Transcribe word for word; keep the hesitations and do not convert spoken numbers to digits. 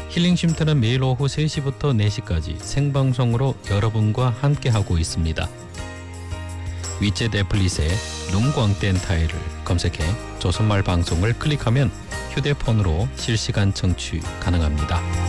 힐링 쉼터는 매일 오후 세 시부터 네 시까지 생방송으로 여러분과 함께하고 있습니다. 위챗 애플릿에 눈광 뗀 타일을 검색해 조선말 방송을 클릭하면 휴대폰으로 실시간 청취 가능합니다.